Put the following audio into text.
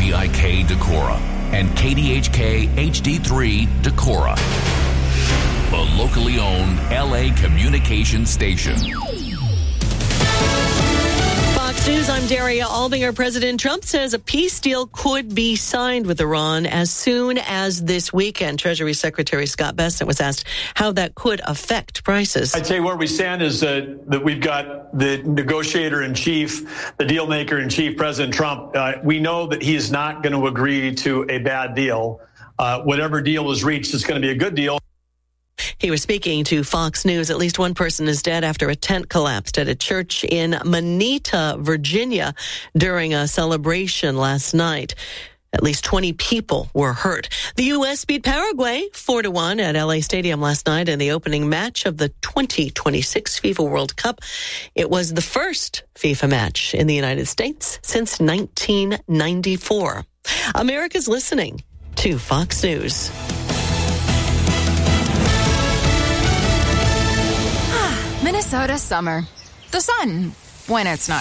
WVIK Decorah and KDHK HD3 Decorah, a locally owned LA communication station. Fox News, I'm Daria Albinger. President Trump says a peace deal could be signed with Iran as soon as this weekend. Treasury Secretary Scott Bessent was asked how that could affect prices. I'd say where we stand is that we've got the negotiator-in-chief, the deal-maker-in-chief, President Trump. We know that he is not going to agree to a bad deal. Whatever deal is reached is going to be a good deal. He was speaking to Fox News. At least one person is dead after a tent collapsed at a church in Moneta, Virginia, during a celebration last night. At least 20 people were hurt. The U.S. beat Paraguay 4-1 at LA Stadium last night in the opening match of the 2026 FIFA World Cup. It was the first FIFA match in the United States since 1994. America's listening to Fox News. Minnesota summer. The sun, when it's not